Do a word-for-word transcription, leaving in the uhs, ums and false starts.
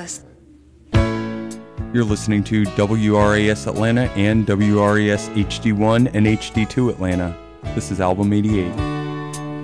us. You're listening to W R A S Atlanta and W R A S H D one and H D two Atlanta. This is Album eighty-eight.